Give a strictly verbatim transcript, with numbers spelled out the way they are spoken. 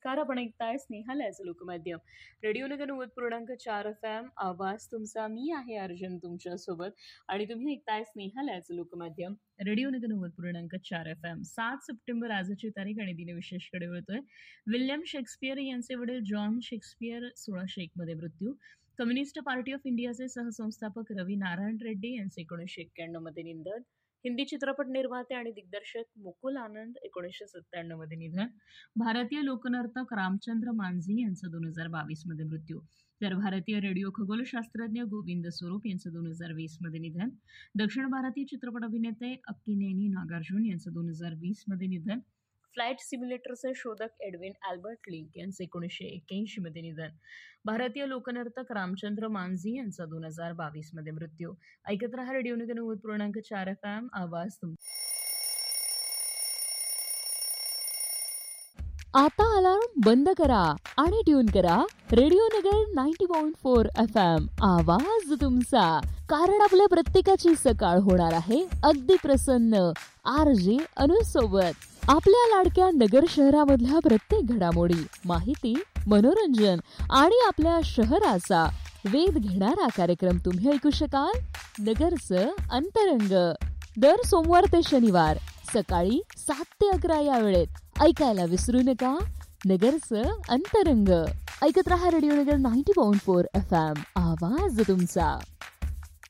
नमस्कार. आपण ऐकताय स्नेहालयाचं लोकमाध्यम रेडिओ नगर नव्वद पूर्णांक चार एफ एम. आवाज तुमचा. मी आहे अर्जुन तुमच्यासोबत आणि तुम्ही ऐकताय स्नेहालयाचं लोकमाध्यम रेडिओ नगर नव्वद पूर्णांक चार एफ एम. सात सप्टेंबर आजची तारीख आणि दिनविशेषकडे वळतोय. विल्यम शेक्सपियर यांचे वडील जॉन शेक्सपियर सोळाशे एक मध्ये मृत्यू. कम्युनिस्ट पार्टी ऑफ इंडियाचे सहसंस्थापक रवी नारायण रेड्डी यांचे एकोणीसशे एक्क्याण्णव मध्ये निधन. हिंदी चित्रपट निर्माते आणि दिग्दर्शक मुकुल आनंद एकोणीसशे सत्त्याण्णव मध्ये निधन. भारतीय लोकनर्तक रामचंद्र मांझी यांचं दोन हजार बावीस मध्ये मृत्यू. तर भारतीय रेडिओ खगोलशास्त्रज्ञ गोविंद स्वरूप यांचं दोन हजार वीस मध्ये निधन. दक्षिण भारतीय चित्रपट अभिनेते अक्किनेनी नागार्जुन यांचं दोन हजार वीस मध्ये निधन. फ्लाईट सिम्युलेटरचे शोधक एडविन अल्बर्ट लिंक यांचं एकोणीसशे एक्क्याऐंशी मध्ये निधन. भारतीय लोकनर्तक रामचंद्र मांझी यांचा दोन हजार बावीस मध्ये मृत्यू. ऐकत रहा रेडिओ नगर नव्वद पूर्णांक चार एफ एम. आवाज तुम. आता अलार्म बंद करा आणि ट्यून करा रेडिओ नगर नव्वद पॉइंट चार एफ एम. आवाज तुमचा. कारण आपल्या प्रत्येकाची सकाळ होणार आहे अगदी प्रसन्न आर जे अनु सोबत. आपल्या लाडक्या नगर शहरामधल्या प्रत्येक घडामोडी, माहिती, मनोरंजन आणि आपल्या शहराचा वेध घेणारा कार्यक्रम तुम्ही ऐकू शकाल. नगरचं अंतरंग दर सोमवार ते शनिवार सकाळी सात ते अकरा या वेळेत ऐकायला विसरू नका. नगरचं अंतरंग ऐकत रहा रेडिओ नगर नव्वद पॉइंट चार एफ एम. आवाज तुमचा.